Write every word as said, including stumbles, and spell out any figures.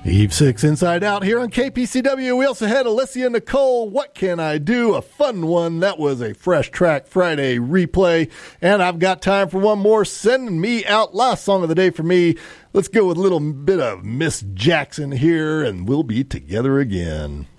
Eve six Inside Out here on K P C W. We also had Alessia Nicole, What Can I Do? A fun one. That was a Fresh Track Friday replay. And I've got time for one more. Sending Me Out. Last song of the day for me. Let's go with a little bit of Miss Jackson here, and we'll be together again.